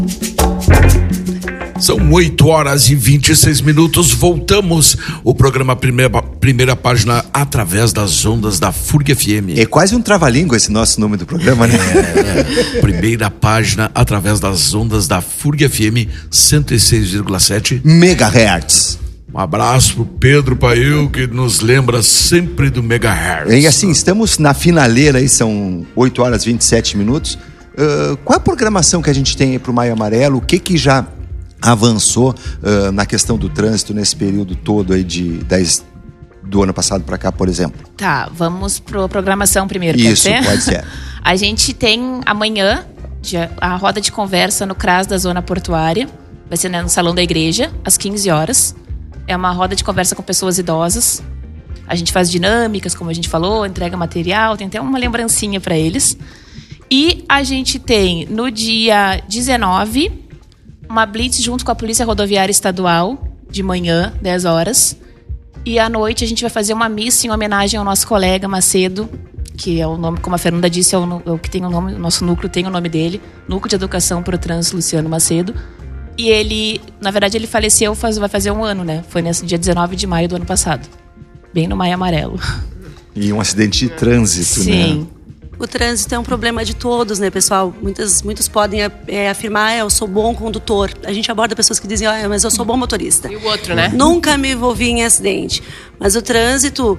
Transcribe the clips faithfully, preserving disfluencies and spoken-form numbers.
São oito horas e vinte e seis minutos. Voltamos o programa Primeira, primeira Página através das ondas da F U R G F M. É quase um trava-língua esse nosso nome do programa, né? É, é. Primeira Página através das ondas da F U R G F M cento e seis vírgula sete megahertz. Um abraço pro Pedro Pail, que nos lembra sempre do megahertz. E assim, estamos na finaleira aí, são oito horas e vinte e sete minutos. Uh, qual a programação que a gente tem aí pro Maio Amarelo? O que que já avançou uh, na questão do trânsito nesse período todo aí de dez do ano passado para cá, por exemplo? Tá, vamos para a programação primeiro. Isso, pode ser? pode ser. A gente tem amanhã a roda de conversa no C R A S da Zona Portuária. Vai ser no Salão da Igreja, às quinze horas. É uma roda de conversa com pessoas idosas. A gente faz dinâmicas, como a gente falou, entrega material, tem até uma lembrancinha para eles. E a gente tem no dia dezenove uma blitz junto com a Polícia Rodoviária Estadual, de manhã, dez horas. E à noite a gente vai fazer uma missa em homenagem ao nosso colega Macedo, que é o nome, como a Fernanda disse, é o, é o que tem o nome, o nosso núcleo tem o nome dele, Núcleo de Educação para o Trânsito Luciano Macedo. E ele, na verdade, ele faleceu, faz, vai fazer um ano, né? Foi nesse dia dezenove de maio do ano passado. Bem no Maio Amarelo. E um acidente de trânsito, Sim. né? O trânsito é um problema de todos, né, pessoal? Muitas, muitos podem é, afirmar, eu sou bom condutor. A gente aborda pessoas que dizem, ah, mas eu sou bom motorista. E o outro, né? Nunca me envolvi em acidente. Mas o trânsito,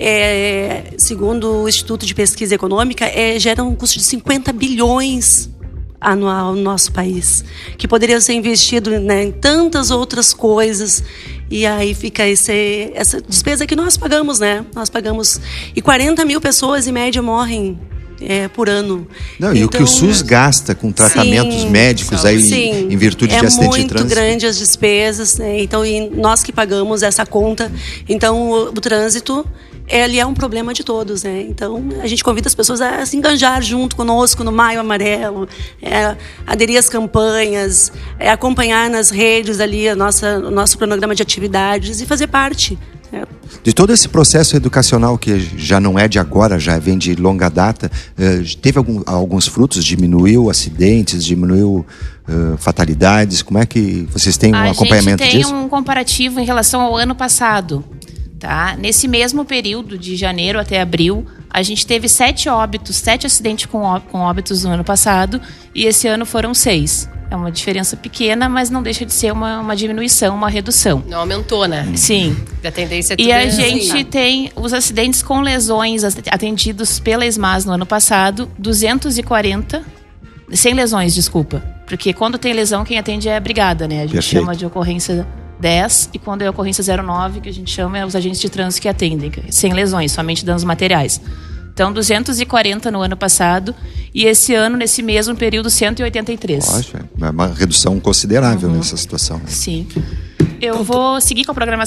é, segundo o Instituto de Pesquisa Econômica, é, gera um custo de cinquenta bilhões anual no nosso país, que poderia ser investido, né, em tantas outras coisas. E aí fica esse, essa despesa que nós pagamos, né? Nós pagamos. E quarenta mil pessoas, em média, morrem É, por ano. Não, e então, o que o SUS gasta com tratamentos sim, médicos aí sim, em virtude é de acidente de muito trânsito? grande as despesas, né? Então, e nós que pagamos essa conta. Então, o, o trânsito, ele é um problema de todos, né? Então, a gente convida as pessoas a se engajar junto conosco no Maio Amarelo, é, aderir às campanhas, é, acompanhar nas redes ali a nossa, o nosso cronograma de atividades e fazer parte. De todo esse processo educacional que já não é de agora, já vem de longa data, teve algum, alguns frutos? Diminuiu acidentes, diminuiu uh, fatalidades? Como é que vocês têm um a acompanhamento disso? A gente tem um comparativo em relação ao ano passado. Tá? Nesse mesmo período, de janeiro até abril, a gente teve sete óbitos, sete acidentes com, ó, com óbitos no ano passado, e esse ano foram seis. É uma diferença pequena, mas não deixa de ser uma, uma diminuição, uma redução. Não aumentou, né? Sim. A tendência é tudo E a assim, gente né? tem os acidentes com lesões atendidos pela ESMAS no ano passado, duzentos e quarenta, sem lesões, desculpa. Porque quando tem lesão, quem atende é a brigada, né? A gente Perfeito. chama de ocorrência dez, e quando é ocorrência zero nove, que a gente chama é os agentes de trânsito que atendem, sem lesões, somente danos materiais. Então, duzentos e quarenta no ano passado, e esse ano, nesse mesmo período, cento e oitenta e três. Poxa, é uma redução considerável uhum. nessa situação. Sim. Eu vou seguir com a programação.